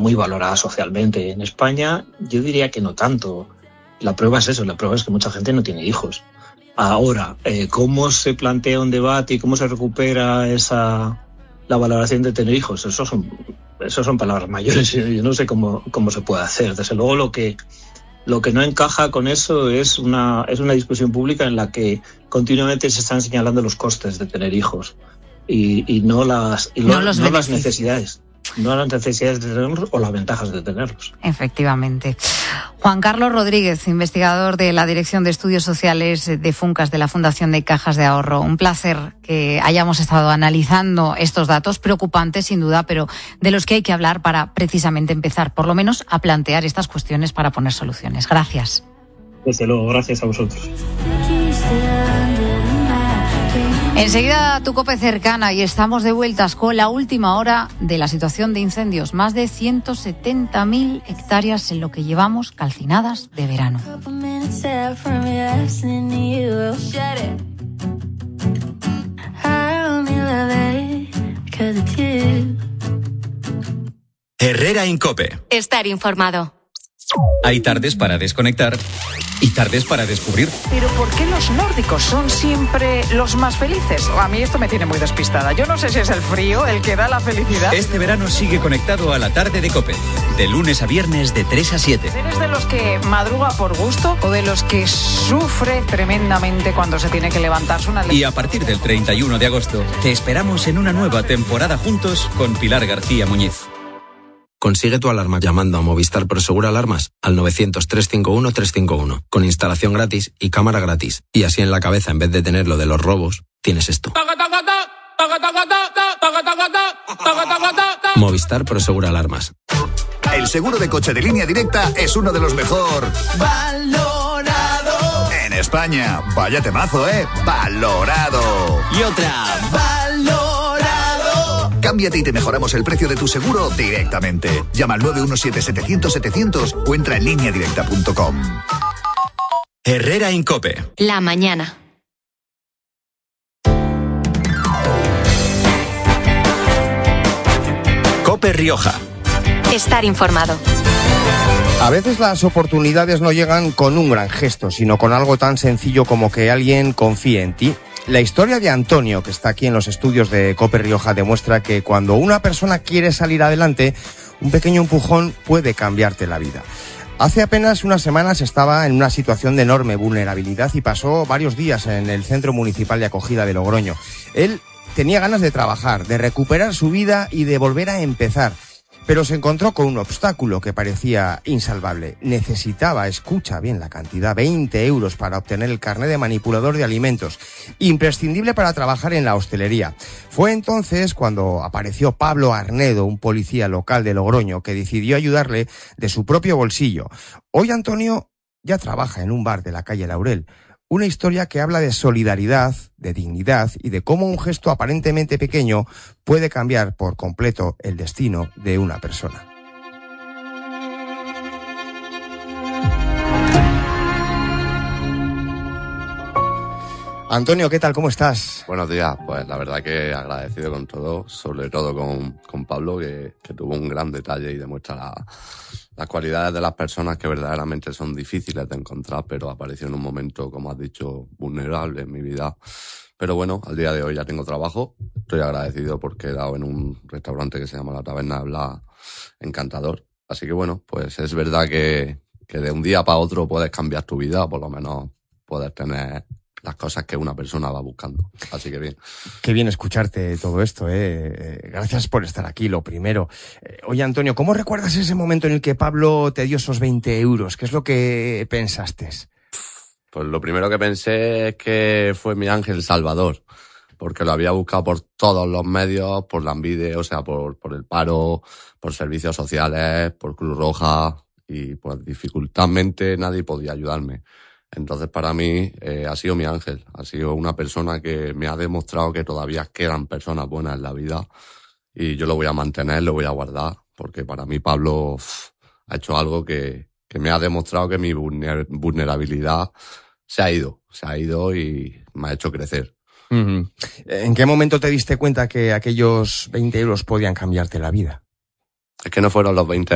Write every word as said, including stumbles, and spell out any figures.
muy valorada socialmente. En España yo diría que no tanto. La prueba es eso, la prueba es que mucha gente no tiene hijos. Ahora, eh, ¿cómo se plantea un debate y cómo se recupera esa la valoración de tener hijos? Eso son, eso son palabras mayores. Yo, yo no sé cómo, cómo se puede hacer. Desde luego lo que Lo que no encaja con eso es una, es una discusión pública en la que continuamente se están señalando los costes de tener hijos y, y no, las, y no, lo, los no las necesidades. No las necesidades de tenerlos o las ventajas de tenerlos. Efectivamente. Juan Carlos Rodríguez, investigador de la Dirección de Estudios Sociales de Funcas de la Fundación de Cajas de Ahorro. Un placer que hayamos estado analizando estos datos preocupantes, sin duda, pero de los que hay que hablar para precisamente empezar, por lo menos, a plantear estas cuestiones para poner soluciones. Gracias. Desde luego, gracias a vosotros. Enseguida tu COPE cercana y estamos de vueltas con la última hora de la situación de incendios. Más de ciento setenta mil hectáreas en lo que llevamos calcinadas de verano. Herrera en COPE. Estar informado. Hay tardes para desconectar y tardes para descubrir. Pero ¿por qué los nórdicos son siempre los más felices? A mí esto me tiene muy despistada. Yo no sé si es el frío el que da la felicidad. Este verano sigue conectado a la tarde de COPE. De lunes a viernes de tres a siete. ¿Eres de los que madruga por gusto o de los que sufre tremendamente cuando se tiene que levantarse una... Y a partir del treinta y uno de agosto te esperamos en una nueva temporada juntos con Pilar García Muñiz. Consigue tu alarma llamando a Movistar Prosegur Alarmas al novecientos, trescientos cincuenta y uno, trescientos cincuenta y uno, con instalación gratis y cámara gratis. Y así en la cabeza, en vez de tener lo de los robos, tienes esto. Movistar Prosegur Alarmas. El seguro de coche de Línea Directa es uno de los mejor valorado en España. Vaya temazo, ¿eh? Valorado. Y otra. Valorado. Cámbiate y te mejoramos el precio de tu seguro directamente. Llama al nueve uno siete, setecientos, setecientos o entra en línea directa punto com. Herrera en COPE. La mañana. COPE Rioja. Estar informado. A veces las oportunidades no llegan con un gran gesto, sino con algo tan sencillo como que alguien confíe en ti. La historia de Antonio, que está aquí en los estudios de COPE Rioja, demuestra que cuando una persona quiere salir adelante, un pequeño empujón puede cambiarte la vida. Hace apenas unas semanas estaba en una situación de enorme vulnerabilidad y pasó varios días en el Centro Municipal de Acogida de Logroño. Él tenía ganas de trabajar, de recuperar su vida y de volver a empezar. Pero se encontró con un obstáculo que parecía insalvable. Necesitaba, escucha bien la cantidad, veinte euros para obtener el carné de manipulador de alimentos, imprescindible para trabajar en la hostelería. Fue entonces cuando apareció Pablo Arnedo, un policía local de Logroño, que decidió ayudarle de su propio bolsillo. Hoy Antonio ya trabaja en un bar de la calle Laurel. Una historia que habla de solidaridad, de dignidad y de cómo un gesto aparentemente pequeño puede cambiar por completo el destino de una persona. Antonio, ¿qué tal? ¿Cómo estás? Buenos días. Pues la verdad que agradecido con todo, sobre todo con, con Pablo, que, que tuvo un gran detalle y demuestra la, las cualidades de las personas que verdaderamente son difíciles de encontrar, pero apareció en un momento, como has dicho, vulnerable en mi vida. Pero bueno, al día de hoy ya tengo trabajo. Estoy agradecido porque he dado en un restaurante que se llama La Taberna de Blas, encantador. Así que bueno, pues es verdad que, que de un día para otro puedes cambiar tu vida, o por lo menos puedes tener las cosas que una persona va buscando. Así que bien. Qué bien escucharte todo esto, ¿eh? Gracias por estar aquí, lo primero. Oye, Antonio, ¿cómo recuerdas ese momento en el que Pablo te dio esos veinte euros? ¿Qué es lo que pensaste? Pues lo primero que pensé es que fue mi ángel salvador, porque lo había buscado por todos los medios, por la Envide, o sea, por, por el paro, por servicios sociales, por Cruz Roja, y pues dificultadmente nadie podía ayudarme. Entonces para mí eh, ha sido mi ángel, ha sido una persona que me ha demostrado que todavía quedan personas buenas en la vida, y yo lo voy a mantener, lo voy a guardar, porque para mí Pablo uf, ha hecho algo que, que me ha demostrado que mi vulner- vulnerabilidad se ha ido, se ha ido y me ha hecho crecer. Uh-huh. ¿En qué momento te diste cuenta que aquellos veinte euros podían cambiarte la vida? Es que no fueron los veinte